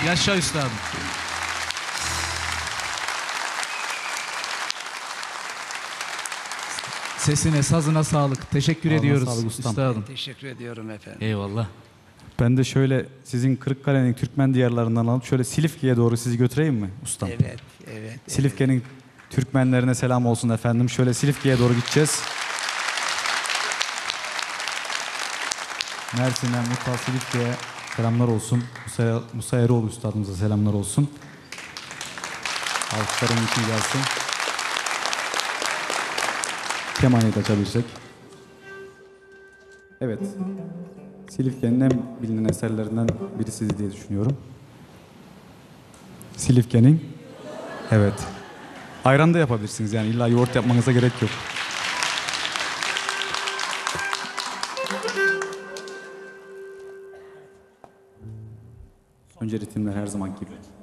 Yaşa üstadım. Sesine, sazına sağlık. Teşekkür Ağzına ediyoruz sağlık ustam. üstadım. Teşekkür ediyorum efendim. Eyvallah. Ben de şöyle sizin Kırıkkale'nin Türkmen diyarlarından alıp şöyle Silifke'ye doğru sizi götüreyim mi ustam? Evet, evet. Silifke'nin Türkmenlerine selam olsun efendim. Şöyle Silifke'ye doğru gideceğiz. Mersin'den Mutlaka Silifke'ye selamlar olsun. Musa Eroğlu üstadımıza selamlar olsun. Alkışlarım için gelsin. Kemanı da çalabilecek. Evet. Silifke'nin en bilinen eserlerinden birisi diye düşünüyorum. Silifke'nin. Evet. Ayran da yapabilirsiniz yani illa yoğurt yapmanıza gerek yok. Önce ritimler her zaman gibi.